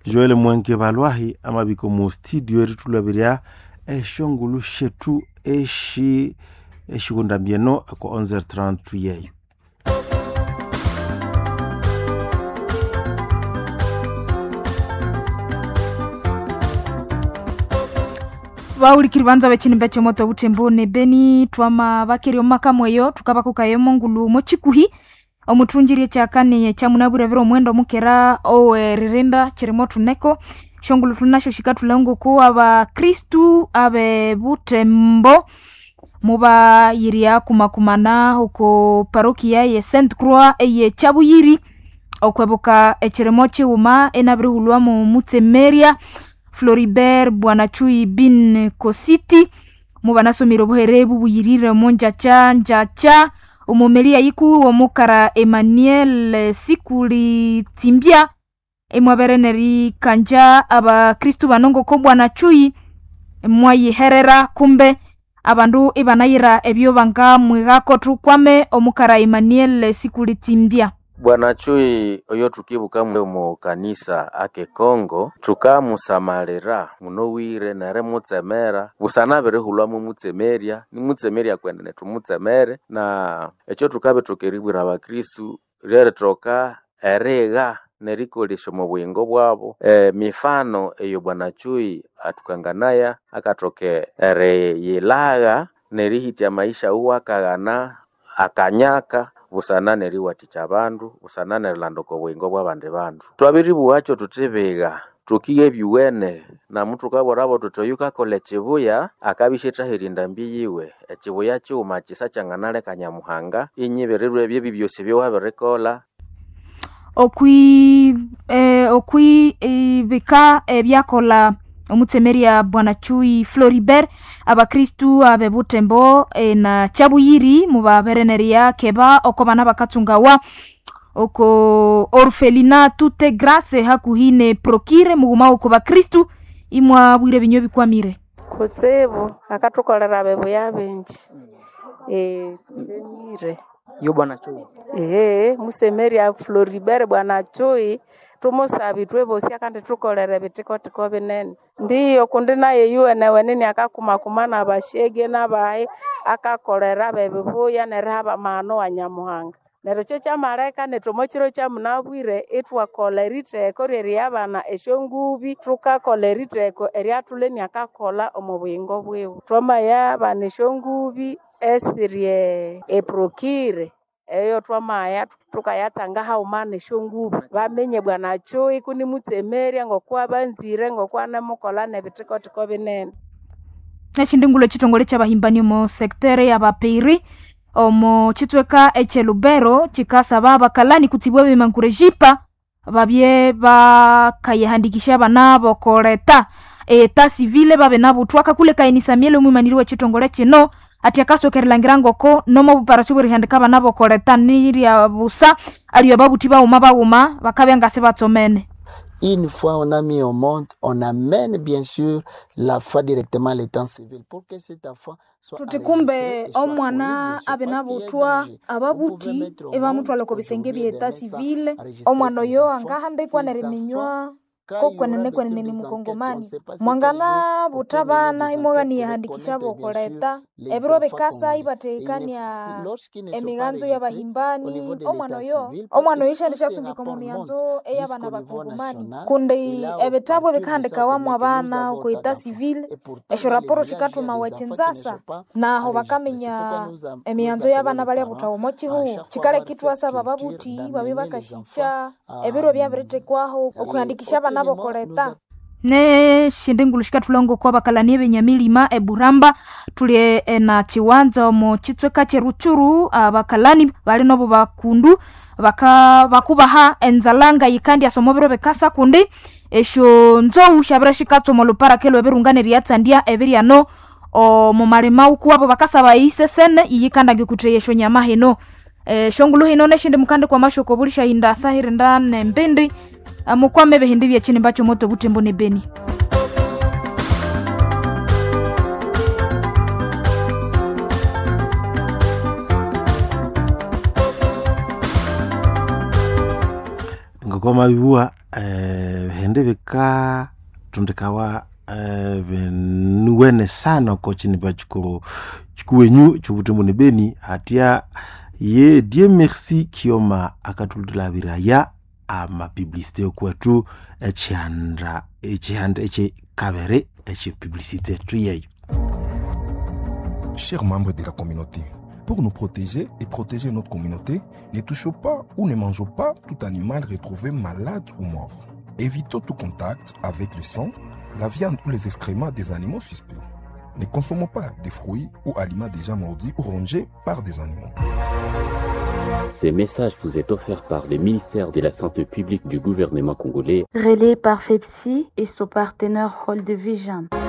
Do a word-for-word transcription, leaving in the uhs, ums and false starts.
Joel Mwenke balwahi ama biko mu studio eritu labiria eshongulu shetu eshi eshigunda bieno ko onze heures trente yeyo. Waulikiri banza bechinimba chomoto butembone beni twama bakiri omakamweyo tukaba kukaye mongulu mochikuhi omutunjiri cyakane cya munabura biro mwendo mukera owe rirenda chirimotu neko shongulu tunasho shikatulango ko aba Kristu abe butembo muba yiria kumakumana huko parokia ye Saint Croix eye Chabuyiri okwebuka echirimochi uma enabiri hulwa mu Mutsemeria Floribert Bwanachui bin Kositi mubanasomero buherebu buyirire monja cha njacha umumelia yiku wa mukara Emmanuel Sikuli Timbia emwabereneri kanja aba Kristu banongo ko Bwanachui mwayi herera kumbe abandu ibanayira ebyo banga mwigako tukwame omukara Emmanuel Sikuli Timbia. Bwanachui oyo tukibuka mu kanisa ake Kongo tukamusamalira munowire nare mutsemera busanabere hulwa mu Mutsemeria ni Mutsemeria kwendene tumutsemere na echo tukabe tukeribwira abakristu rere troka erega nerikolisho mu bwingo bwabo e, mifano eyo Bwanachui atukanganaya akatoke ere yilaga nerihitya maisha uwa kagana akanyaka busanane riwaticha abandu busanane landoko bwingo bw'abandi bandu twabiribu wacho tutebega tukiye byuwene na mtu kaborabo tutoyuka kole chibuya akabisheta hirinda mbiyiwe echibuya cyuma kisa cyanganale kanyamuhanga inyibererwe bye byose byo waberekola okwi eh, okwi eh, bika ebyakola Omutsemeria Bwanachui Floribert abakristu abe butembo e, na Chabuyiri mubabereneria keba okobana bakatungawa oko orfelina toute grâce hakuhine prokire muguma uko bakristu imwa bwire binyo bikwamire kutsebo akatokolera bebo yabenji eh zemire yo Bwanachui eh Mutsemeria Floribert Bwanachui tumusabi twebosi akandi tukolere bitikotiko binene ndiyo kundi naye yuene wenene akakumakumana abashege nabaye akakolera bebibuya neraba mano wanyamuhanga nero cyo cyamareka netomochiro cya munabwire etwa kolerite koreri abana eshongubi truka kolerite ko eriatuleni akakola omubwingo bwewe troma ya bana eshongubi esirie eprokire eyo twamaya tukayatanga haumane shongubu bamenye Bwanachui kuni Mutsemeria ngokwa banzire ngokwa namukola nebitikotiko binene nashindingulo chitongole cy'abahimbani mu secteur y'abapeiri omo chitweka echelubero chikasa baba kalani kutibwe bimankurejipa babye bakayehandikisha banabo koreta eta civile babe nabo twaka kule kainisa miele mwimaniriwe chitongole chino ati akasokerelangirango ko nomo buparasyo burihandika banabo koreta niria busa aliyo babutiba uma bauma bakabenga se batsomene. Une fois on a mis au monde, on amène bien sûr la foi directement à l'état civil pour que cette foi soit tutikumbe omwana abenabutwa ababuti eba mutwala ko bisenge bi état civil omwana yo angahandikwa neriminywa ko kwenene kwenene ni mukongomani mwangana butabana imogani yahandikisha bokoreta ebiro bekasa ibatekania emiganzo y'abahimbani omwana yo omwana yishandisha sungiko mu mianzo eyabana bakongomani kundi ebetabwe bekandika wa mwabana ko eta civil esho raporo shikatuma wachenzasa naho bakamenya emianzo y'abana bali abutawo mochi hu chikale kitwa saba babuti babe bakashicha ebiro byabirete kwaho okuhandikisha nabo koleta ne shindingulu shikatulongo kwa bakalanie benyamilima eburamba tulie na chiwanza mu chitweka cheruchuru abakalani bali nobo bakundu baka bakubaha enzalanga yikandi asomobero bekasa kundi esho nzo ushabira shikatso molupara kelo berungane riatsandia ebiriano o mumarema ukuwabo bakasaba isesene yikanda ngikutreyesho nyama heno e, shongulu hino ne shinde mukande kwa mashoko bulisha inda sahirinda nembindi amukwame behindi bya chini bacho moto butembo ne beni. Ngokoma bibua eh, hende vika tundikawa eh, venuwene sana ko chini pa chikuru chikuwenyu chubutumuni beni hatia ye die merci kioma akatulula viraya ama publicité kwetu echihandra echihanda eche kabere eche publicité tuyeyo. Chers membres de la communauté, pour nous protéger et protéger notre communauté, ne touchons pas ou ne mangeons pas tout animal retrouvé malade ou mort. Évitons tout contact avec le sang, la viande ou les excréments des animaux suspects. Ne consommons pas des fruits ou aliments déjà mordus ou rongés par des animaux. Ces messages vous est offert par le ministère de la Santé publique du gouvernement congolais, relayé par FEPSI et son partenaire Hold Vision.